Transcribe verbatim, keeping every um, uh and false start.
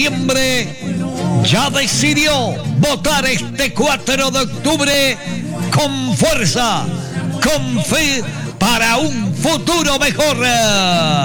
ya decidió votar este cuatro de octubre con fuerza, con fe, para un futuro mejor.